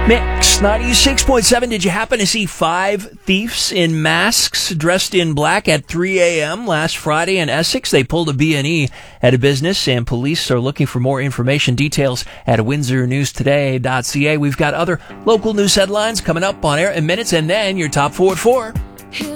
Mix 96.7. Did you happen to see 5 thieves in masks dressed in black at 3 a.m. last Friday in Essex? They pulled a B&E at a business, and police are looking for more information. Details at windsornewstoday.ca. We've got other local news headlines coming up on air in minutes, and then your top 4 at 4.